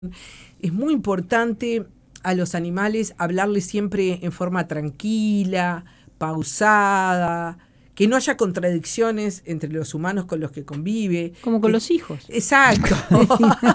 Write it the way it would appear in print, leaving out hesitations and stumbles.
Es muy importante a los animales hablarles siempre en forma tranquila, pausada, que no haya contradicciones entre los humanos con los que convive. Como con los hijos. Exacto.